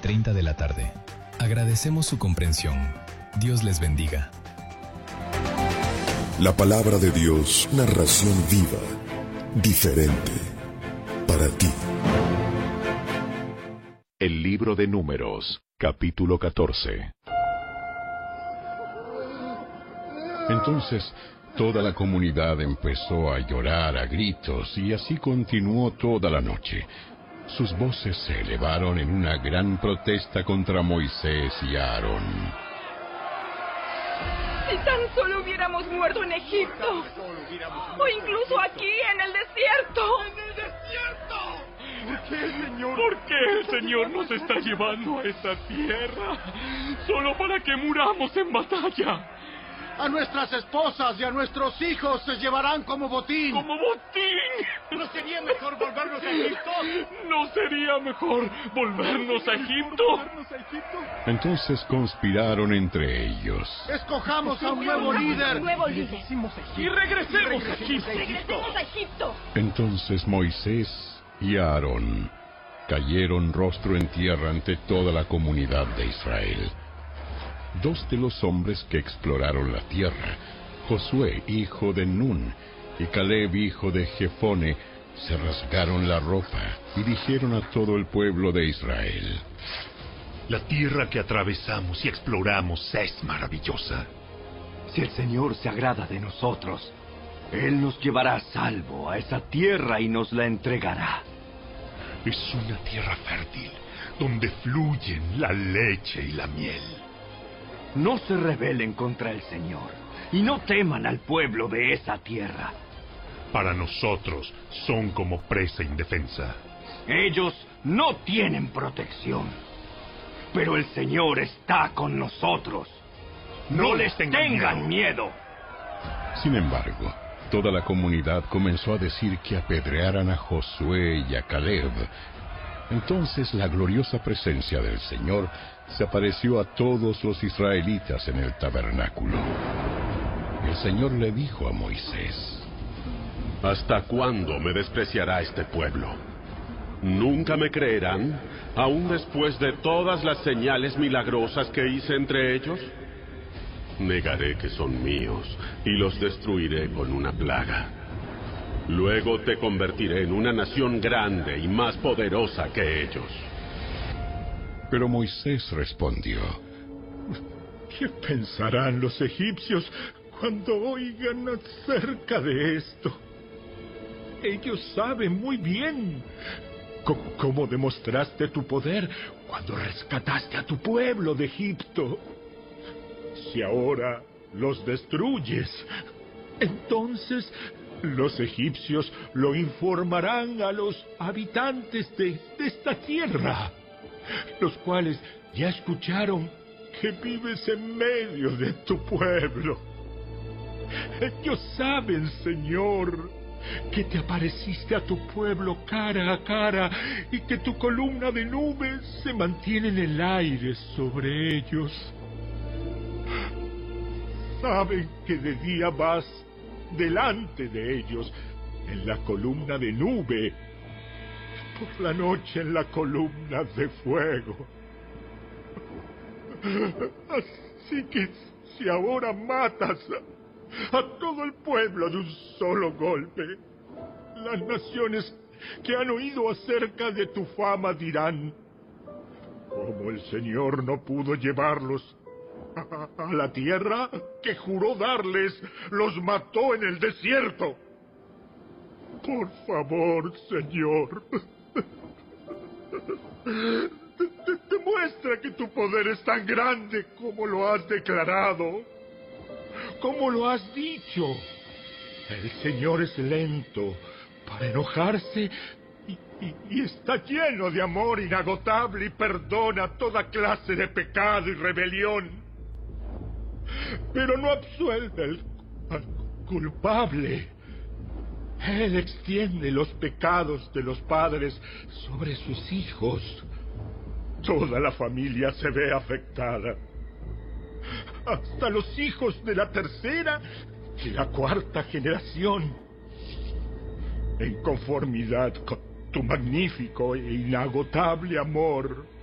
1:30 de la tarde. Agradecemos su comprensión. Dios les bendiga. La palabra de Dios, narración viva, diferente, para ti. El libro de Números, capítulo 14. Entonces, toda la comunidad empezó a llorar a gritos, y así continuó toda la noche. Sus voces se elevaron en una gran protesta contra Moisés y Aarón. Si tan solo hubiéramos muerto en Egipto, o incluso aquí en el desierto. ¿Por qué el Señor nos está llevando a esta tierra? Solo para que muramos en batalla. A nuestras esposas y a nuestros hijos se llevarán como botín. ¿Como botín? ¿No sería mejor volvernos a Egipto? ¿No sería mejor volvernos a Egipto? Entonces conspiraron entre ellos. Escojamos a un nuevo líder. Y regresemos a Egipto. Entonces Moisés y Aarón cayeron rostro en tierra ante toda la comunidad de Israel. Dos de los hombres que exploraron la tierra, Josué, hijo de Nun, y Caleb, hijo de Jefone, se rasgaron la ropa y dijeron a todo el pueblo de Israel: La tierra que atravesamos y exploramos es maravillosa. Si el Señor se agrada de nosotros, Él nos llevará a salvo a esa tierra y nos la entregará. Es una tierra fértil, donde fluyen la leche y la miel. No se rebelen contra el Señor, y no teman al pueblo de esa tierra. Para nosotros son como presa indefensa. Ellos no tienen protección, pero el Señor está con nosotros. No les tengan miedo. Sin embargo, toda la comunidad comenzó a decir que apedrearan a Josué y a Caleb. Entonces la gloriosa presencia del Señor se apareció a todos los israelitas en el tabernáculo. El Señor le dijo a Moisés: ¿Hasta cuándo me despreciará este pueblo? ¿Nunca me creerán, aún después de todas las señales milagrosas que hice entre ellos? Negaré que son míos y los destruiré con una plaga. Luego te convertiré en una nación grande y más poderosa que ellos. Pero Moisés respondió: ¿Qué pensarán los egipcios cuando oigan acerca de esto? Ellos saben muy bien cómo demostraste tu poder cuando rescataste a tu pueblo de Egipto. Si ahora los destruyes, entonces los egipcios lo informarán a los habitantes de esta tierra, los cuales ya escucharon que vives en medio de tu pueblo. Ellos saben, Señor, que te apareciste a tu pueblo cara a cara y que tu columna de nubes se mantiene en el aire sobre ellos. Saben que de día vas delante de ellos en la columna de nube, por la noche en la columna de fuego. Así que si ahora matas a todo el pueblo de un solo golpe, las naciones que han oído acerca de tu fama dirán: ¿cómo el Señor no pudo llevarlos a la tierra que juró darles, los mató en el desierto? Por favor, Señor, demuestra que tu poder es tan grande como lo has declarado, como lo has dicho. El Señor es lento para enojarse y está lleno de amor inagotable y perdona toda clase de pecado y rebelión. Pero no absuelve al culpable. Él extiende los pecados de los padres sobre sus hijos. Toda la familia se ve afectada. Hasta los hijos de la tercera y la cuarta generación. En conformidad con tu magnífico e inagotable amor,